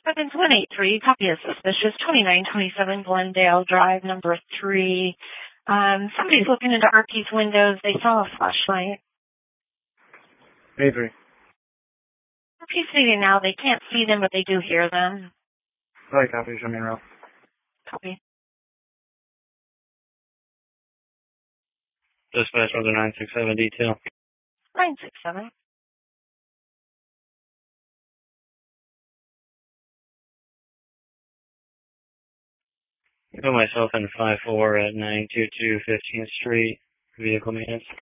Evans 183, copy of suspicious, 2927 Glendale Drive, number 3. Somebody's looking into RP's windows. They saw a flashlight. A3. RP's speaking now. They can't see them, but they do hear them. Right, copy. Show me around. Copy. Dispatch under 967 detail. 967. Put myself in 5-4 at 922 15th Street. Vehicle maintenance.